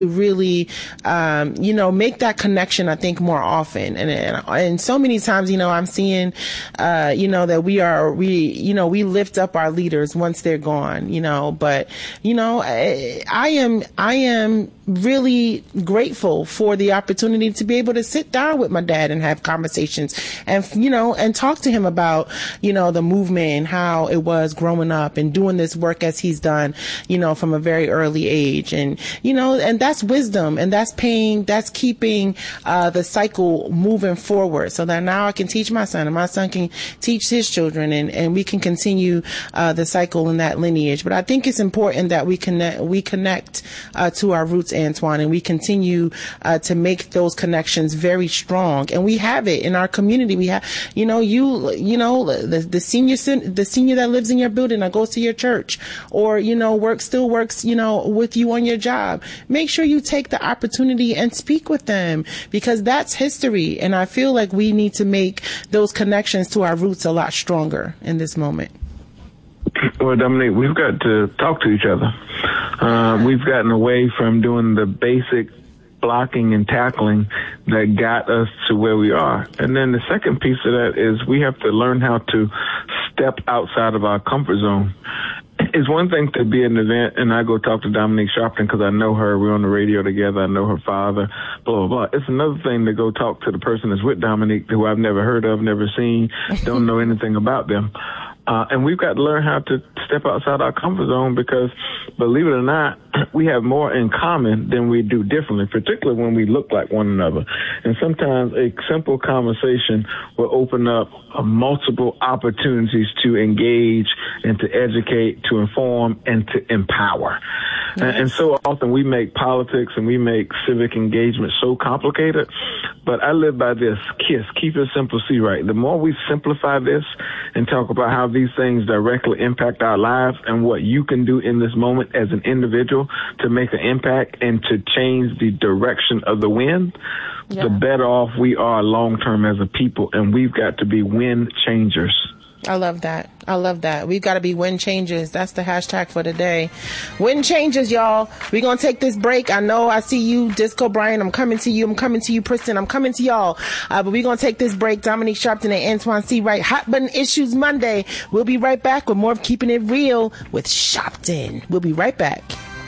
really, make that connection, I think, more often. And so many times, I'm seeing, that we lift up our leaders once they're gone, but, I am really grateful for the opportunity to be able to sit down with my dad and have conversations and talk to him about, the movement and how it was growing up and doing this work as he's done, from a very early age. And, and that's wisdom, and that's keeping the cycle moving forward, so that now I can teach my son and my son can teach his children, and we can continue the cycle in that lineage. But I think it's important that we connect to our roots, Antoine, and we continue to make those connections very strong. And we have it in our community. We have, the senior that lives in your building that goes to your church, or works with you on your job. Make sure you take the opportunity and speak with them, because that's history. And I feel like we need to make those connections to our roots a lot stronger in this moment. Well, Dominique, we've got to talk to each other. We've gotten away from doing the basic blocking and tackling that got us to where we are. And then the second piece of that is we have to learn how to step outside of our comfort zone. It's one thing to be at an event and I go talk to Dominique Sharpton because I know her. We're on the radio together. I know her father, blah, blah, blah. It's another thing to go talk to the person that's with Dominique, who I've never heard of, never seen, don't know anything about them. And we've got to learn how to step outside our comfort zone, because, believe it or not, we have more in common than we do differently, particularly when we look like one another. And sometimes a simple conversation will open up multiple opportunities to engage and to educate, to inform, and to empower. Yes. And so often we make politics and we make civic engagement so complicated. But I live by this KISS, keep it simple, see right. The more we simplify this and talk about how these things directly impact our lives and what you can do in this moment as an individual to make an impact and to change the direction of the wind, the better off we are long term as a people. And we've got to be wind changers. I love that. We've got to be wind changers. That's the hashtag for today. Wind changers, y'all. We're going to take this break. I know I see you, Disco Brian. I'm coming to you. I'm coming to you, Preston. I'm coming to y'all. But we're going to take this break. Dominique Sharpton and Antoine C. Wright. Hot Button Issues Monday. We'll be right back with more of Keeping It Real with Sharpton. We'll be right back.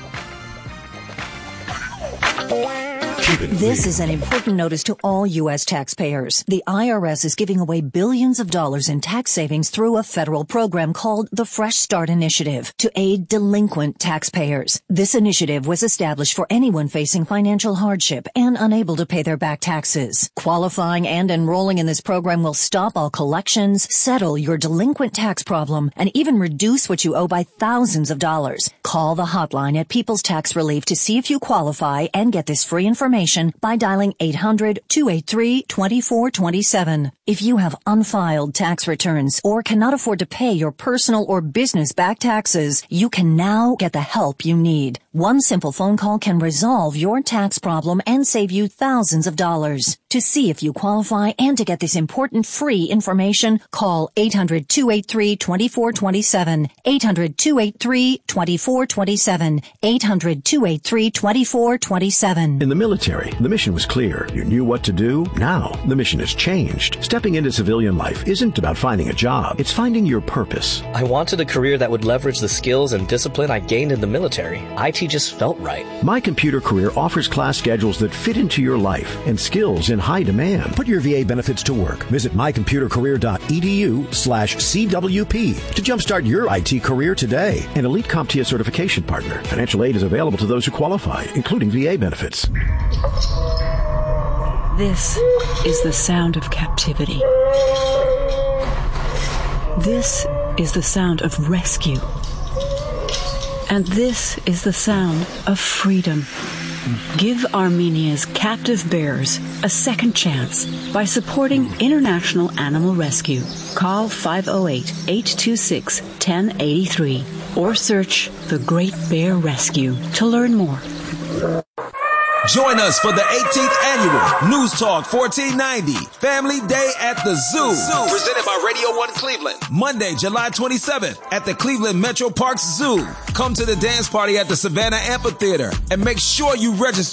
This is an important notice to all U.S. taxpayers. The IRS is giving away billions of dollars in tax savings through a federal program called the Fresh Start Initiative to aid delinquent taxpayers. This initiative was established for anyone facing financial hardship and unable to pay their back taxes. Qualifying and enrolling in this program will stop all collections, settle your delinquent tax problem, and even reduce what you owe by thousands of dollars. Call the hotline at People's Tax Relief to see if you qualify and get this free information by dialing 800-283-2427. If you have unfiled tax returns or cannot afford to pay your personal or business back taxes, you can now get the help you need. One simple phone call can resolve your tax problem and save you thousands of dollars. To see if you qualify and to get this important free information, call 800-283-2427. 800-283-2427. 800-283-2427. In the military, the mission was clear. You knew what to do. Now, the mission has changed. Stepping into civilian life isn't about finding a job. It's finding your purpose. I wanted a career that would leverage the skills and discipline I gained in the military. IT just felt right. My Computer Career offers class schedules that fit into your life and skills in high demand. Put your VA benefits to work. Visit mycomputercareer.edu/CWP to jumpstart your IT career today. An elite CompTIA certification partner. Financial aid is available to those who qualify, including VA benefits. This is the sound of captivity. This is the sound of rescue. And this is the sound of freedom. Give Armenia's captive bears a second chance by supporting International Animal Rescue. Call 508-826-1083 or search The Great Bear Rescue to learn more. Join us for the 18th annual News Talk 1490 Family Day at the Zoo. Presented by Radio 1 Cleveland. Monday, July 27th at the Cleveland Metro Parks Zoo. Come to the dance party at the Savannah Amphitheater and make sure you register